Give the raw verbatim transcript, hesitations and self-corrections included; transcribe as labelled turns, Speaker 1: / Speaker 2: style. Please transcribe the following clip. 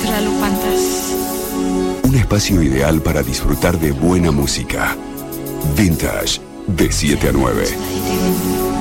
Speaker 1: terlalu pantas.
Speaker 2: Un espacio ideal para disfrutar de buena música. Vintage, de siete a nueve.